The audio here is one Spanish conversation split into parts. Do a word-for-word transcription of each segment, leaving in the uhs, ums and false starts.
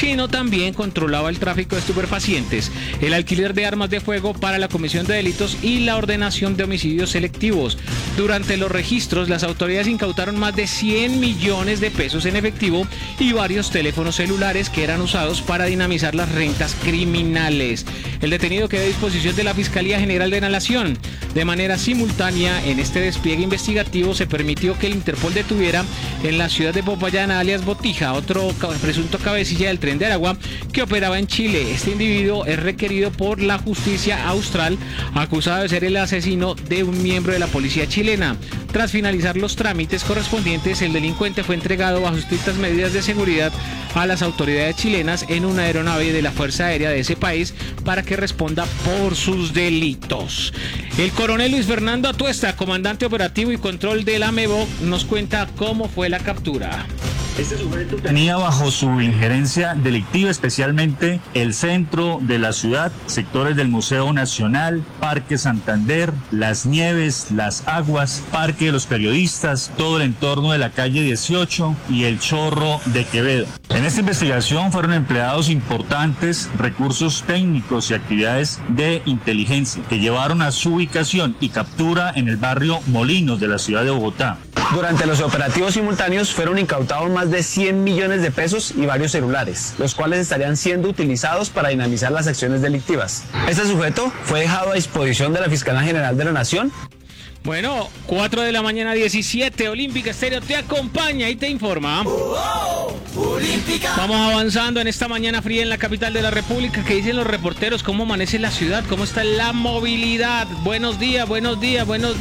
sino también controlaba el tráfico de estupefacientes, el alquiler de armas de fuego para la comisión de delitos y la ordenación de homicidios selectivos. Durante los registros, las autoridades incautaron más de cien millones de pesos en efectivo y varios teléfonos celulares que eran usados para dinamizar las rentas criminales. El detenido quedó a disposición de la Fiscalía General de la Nación. De manera simultánea, en este despliegue investigativo se permitió que el Interpol detuviera en la ciudad de Popayán a alias Botija, otro presunto cabecilla del Tren de Aragua que operaba en Chile. Este individuo es requerido por la justicia austral, acusado de ser el asesino de un miembro de la policía chilena. Tras finalizar los trámites correspondientes, el delincuente fue entregado bajo estrictas medidas de seguridad a las autoridades chilenas en una aeronave de la Fuerza Aérea de ese país para que responda por sus delitos. El coronel Luis Fernando Atuesta, comandante operativo y control del AMEBOC, nos cuenta cómo fue la captura. Este sujeto tenía bajo su injerencia delictiva especialmente el centro de la ciudad, sectores del Museo Nacional, Parque Santander, Las Nieves, Las Aguas, Parque de los Periodistas, todo el entorno de la calle dieciocho y el Chorro de Quevedo. En esta investigación fueron empleados importantes recursos técnicos y actividades de inteligencia que llevaron a su ubicación y captura en el barrio Molinos de la ciudad de Bogotá. Durante los operativos simultáneos fueron incautados más de cien millones de pesos y varios celulares, los cuales estarían siendo utilizados para dinamizar las acciones delictivas. Este sujeto fue dejado a disposición de la Fiscalía General de la Nación. Bueno, cuatro de la mañana diecisiete, Olímpica Estéreo te acompaña y te informa. Oh, oh, Olímpica. Vamos avanzando en esta mañana fría en la capital de la República. ¿Qué dicen los reporteros? ¿Cómo amanece la ciudad? ¿Cómo está la movilidad? Buenos días, buenos días, buenos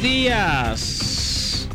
días.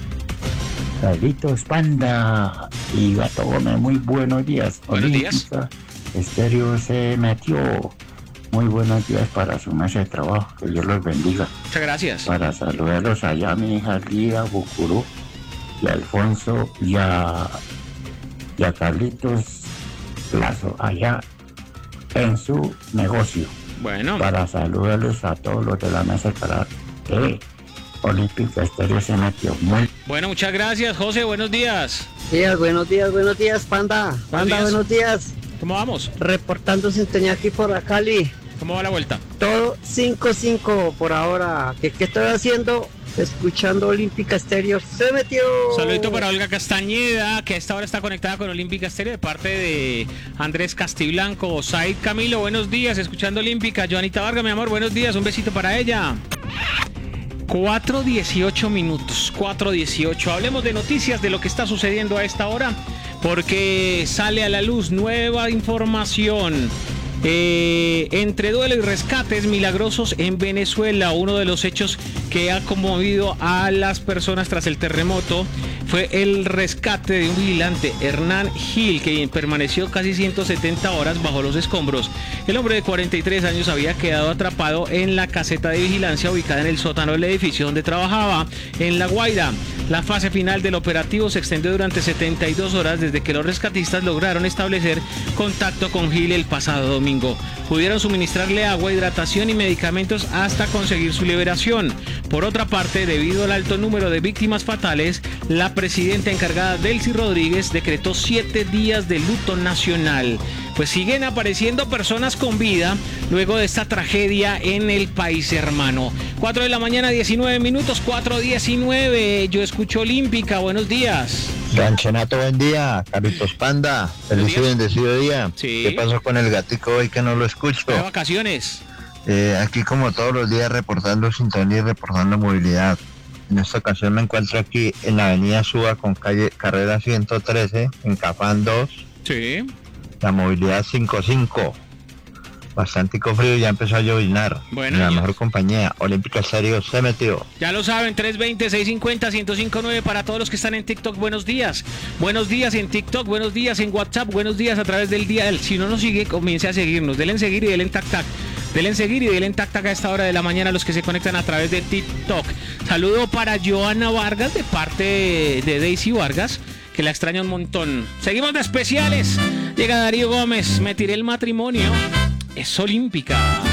Carlitos Panda y Gato Gómez, muy buenos días. Buenos Olímpica días. Estéreo se metió. Muy buenos días para su mesa de trabajo, que Dios los bendiga. Muchas gracias. Para saludarlos allá a mi hija Lía Bucurú y a Alfonso y a, y a Carlitos Plazo allá en su negocio. Bueno. Para saludarlos a todos los de la mesa para que Olímpica Estéreo se metió. Muy Bueno, muchas gracias, José. Buenos días. días, buenos días, buenos días, Panda. Panda, días. buenos días. ¿Cómo vamos? Reportando sintonía aquí por la Cali. ¿Cómo va la vuelta? Todo cinco cinco por ahora. ¿Qué, qué estoy haciendo? Escuchando Olímpica Estéreo. Se metió. Saludito para Olga Castañeda, que a esta hora está conectada con Olímpica Estéreo de parte de Andrés Castiblanco. Said Camilo, buenos días, escuchando Olímpica. Joanita Vargas, mi amor, buenos días, un besito para ella. cuatro dieciocho minutos, cuatro dieciocho. Hablemos de noticias, de lo que está sucediendo a esta hora, porque sale a la luz nueva información. Eh, entre duelo y rescates milagrosos en Venezuela, uno de los hechos que ha conmovido a las personas tras el terremoto fue el rescate de un vigilante, Hernán Gil, que permaneció casi ciento setenta horas bajo los escombros. El hombre de cuarenta y tres años había quedado atrapado en la caseta de vigilancia ubicada en el sótano del edificio donde trabajaba, en La Guaira. La fase final del operativo se extendió durante setenta y dos horas desde que los rescatistas lograron establecer contacto con Gil el pasado domingo. Pudieron suministrarle agua, hidratación y medicamentos hasta conseguir su liberación. Por otra parte, debido al alto número de víctimas fatales, la presidenta encargada Delcy Rodríguez decretó siete días de luto nacional. Pues siguen apareciendo personas con vida luego de esta tragedia en el país hermano. cuatro de la mañana, diecinueve minutos, cuatro diecinueve. Yo escucho Olímpica, buenos días. Ganchenato, buen día. Carlitos Panda, feliz y bendecido día. Sí. ¿Qué pasó con el gatico hoy que no lo escucho? De vacaciones. Eh, aquí como todos los días reportando sintonía y reportando movilidad. En esta ocasión me encuentro aquí en la avenida Suba con calle carrera ciento trece, en Cafán dos. Sí. La movilidad cinco cinco. Bastante frío, ya empezó a lloviznar. Bueno, la ya. mejor compañía, Olímpica Estéreo se metió. Ya lo saben, tres veinte, seiscientos cincuenta, ciento cinco nueve para todos los que están en TikTok. Buenos días. Buenos días en TikTok, buenos días en WhatsApp, buenos días a través del día. Si no nos sigue, comience a seguirnos. Denle en seguir y denle en tac tac. Denle en seguir y denle en tac tac a esta hora de la mañana a los que se conectan a través de TikTok. Saludo para Joana Vargas de parte de Daisy Vargas, que la extraña un montón. Seguimos de especiales. Llega Darío Gómez, me tiré el matrimonio. Es Olímpica.